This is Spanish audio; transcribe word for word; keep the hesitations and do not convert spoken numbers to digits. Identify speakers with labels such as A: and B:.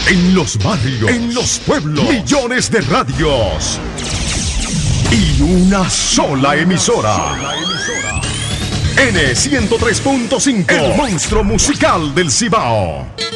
A: En los barrios, en los pueblos, millones de radios y una sola emisora. N ciento tres punto cinco, el monstruo musical del Cibao.